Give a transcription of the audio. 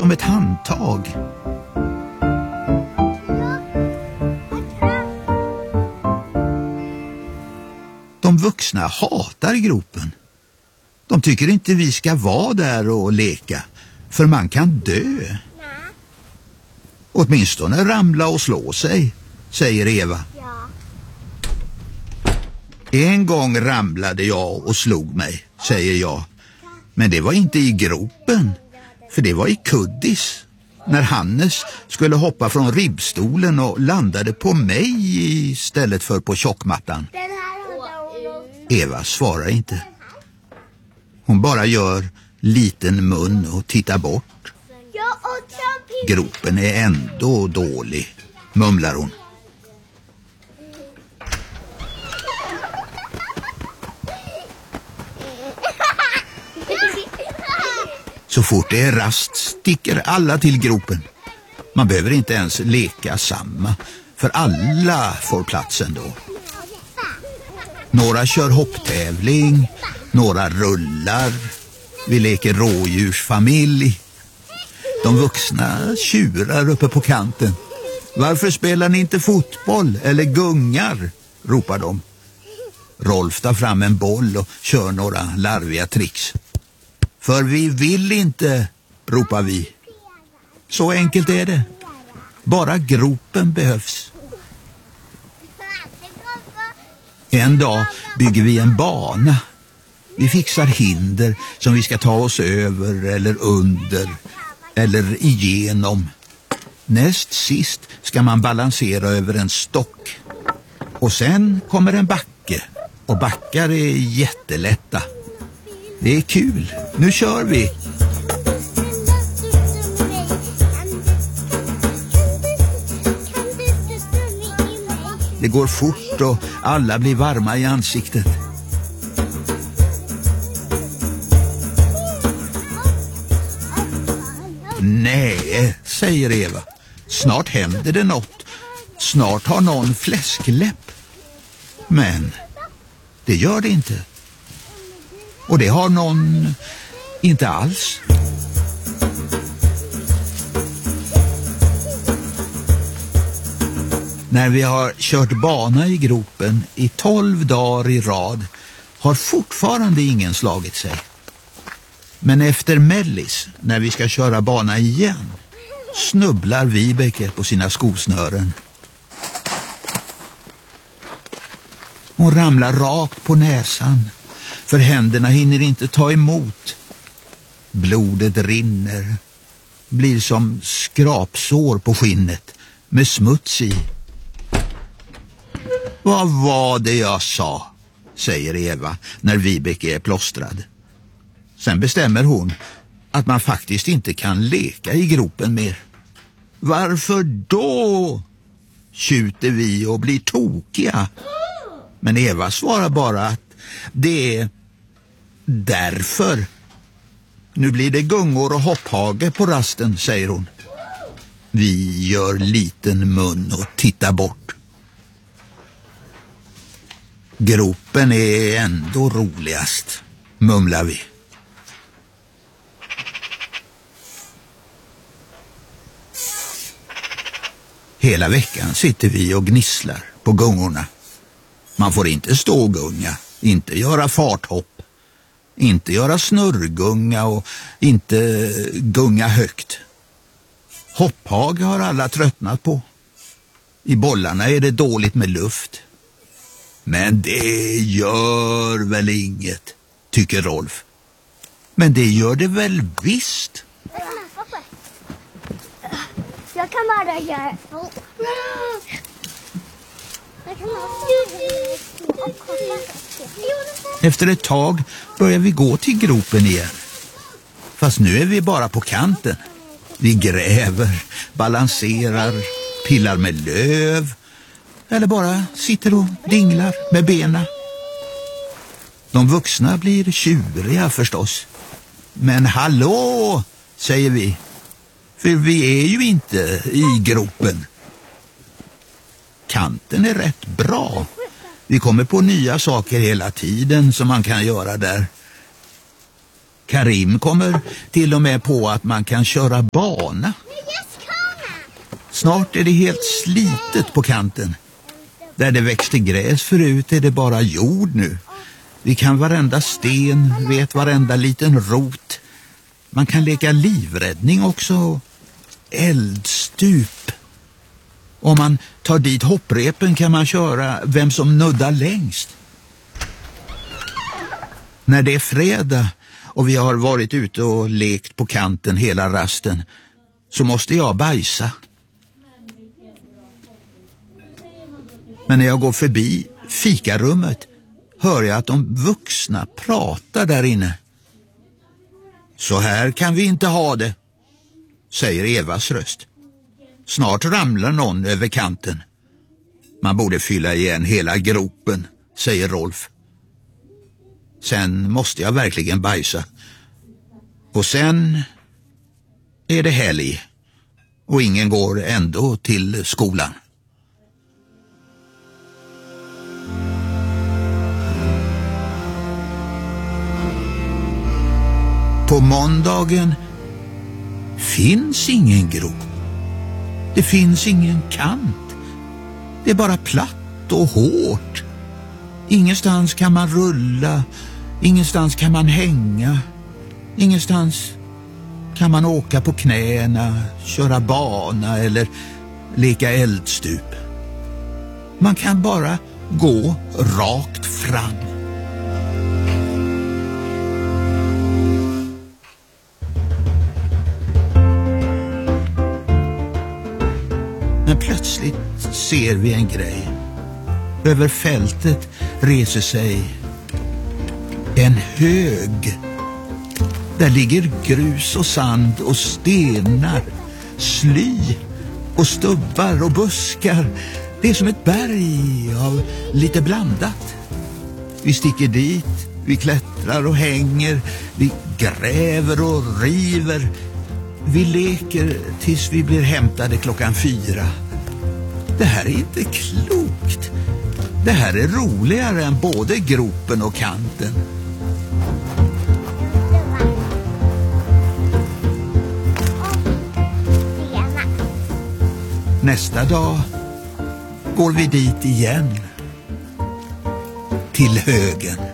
som ett handtag. De vuxna hatar gropen. De tycker inte vi ska vara där och leka, för man kan dö. Åtminstone ramla och slå sig, säger Eva. En gång ramlade jag och slog mig, säger jag. Men det var inte i gropen, för det var i kuddis. När Hannes skulle hoppa från ribbstolen och landade på mig istället för på tjockmattan. Eva svarar inte. Hon bara gör liten mun och tittar bort. Gropen är ändå dålig, mumlar hon. Så fort det är rast sticker alla till gropen. Man behöver inte ens leka samma, för alla får plats ändå. Några kör hopptävling, några rullar. Vi leker rådjursfamilj. De vuxna tjurar uppe på kanten. Varför spelar ni inte fotboll eller gungar? Ropar de. Rolf tar fram en boll och kör några larviga tricks. För vi vill inte, ropar vi. Så enkelt är det. Bara gropen behövs. En dag bygger vi en bana. Vi fixar hinder som vi ska ta oss över eller under eller igenom. Näst sist ska man balansera över en stock. Och sen kommer en backe. Och backar är jättelätta. Det är kul. Nu kör vi. Det går fort och alla blir varma i ansiktet. Nej, säger Eva. Snart händer det något. Snart har någon fläskläpp. Men det gör det inte. Och det har någon inte alls. När vi har kört bana i gropen i 12 dagar i rad har fortfarande ingen slagit sig. Men efter Mellis, när vi ska köra bana igen, snubblar Vibeke på sina skosnören. Hon ramlar rakt på näsan, för händerna hinner inte ta emot. Blodet rinner, blir som skrapsår på skinnet med smuts i. Vad var det jag sa, säger Eva när Vibeke är plåstrad. Sen bestämmer hon att man faktiskt inte kan leka i gropen mer. Varför då? Tjuter vi och blir tokiga. Men Eva svarar bara att det är därför. Nu blir det gungor och hopphage på rasten, säger hon. Vi gör liten mun och tittar bort. Gropen är ändå roligast, mumlar vi. Hela veckan sitter vi och gnisslar på gungorna. Man får inte stågunga, inte göra farthopp, inte göra snurrgunga och inte gunga högt. Hopphage har alla tröttnat på. I bollarna är det dåligt med luft. Men det gör väl inget, tycker Rolf. Men det gör det väl visst. Jag kan bara göra. Efter ett tag börjar vi gå till gropen igen. Fast nu är vi bara på kanten. Vi gräver, balanserar, pillar med löv eller bara sitter och dinglar med benen. De vuxna blir tjuriga förstås. Men hallå, säger vi. För vi är ju inte i gropen. Kanten är rätt bra. Vi kommer på nya saker hela tiden som man kan göra där. Karim kommer till och med på att man kan köra bana. Snart är det helt slitet på kanten. Där det växte gräs förut är det bara jord nu. Vi kan varenda sten, vet varenda liten rot. Man kan leka livräddning också. Eldstup. Om man tar dit hopprepen kan man köra vem som nuddar längst. När det är fredag och vi har varit ute och lekt på kanten hela rasten så måste jag bajsa. Men när jag går förbi fikarummet hör jag att de vuxna pratar där inne. Så här kan vi inte ha det, säger Evas röst. Snart ramlar någon över kanten. Man borde fylla igen hela gropen, säger Rolf. Sen måste jag verkligen bajsa. Och sen är det helg. Och ingen går ändå till skolan. På måndagen finns ingen grop. Det finns ingen kant. Det är bara platt och hårt. Ingenstans kan man rulla. Ingenstans kan man hänga. Ingenstans kan man åka på knäna, köra bana eller leka eldstup. Man kan bara gå rakt fram. Men plötsligt ser vi en grej. Över fältet reser sig en hög. Där ligger grus och sand och stenar, sly och stubbar och buskar. Det är som ett berg av lite blandat. Vi sticker dit, vi klättrar och hänger, vi gräver och river. Vi leker tills vi blir hämtade 4:00. Det här är inte klokt. Det här är roligare än både gropen och kanten. Nästa dag går vi dit igen. Till högen.